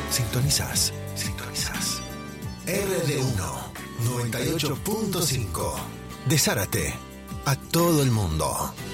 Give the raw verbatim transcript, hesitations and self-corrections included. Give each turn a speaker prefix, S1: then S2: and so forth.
S1: Sintonizás. Sintonizás. R D uno noventa y ocho punto cinco. De Zárate a todo el mundo.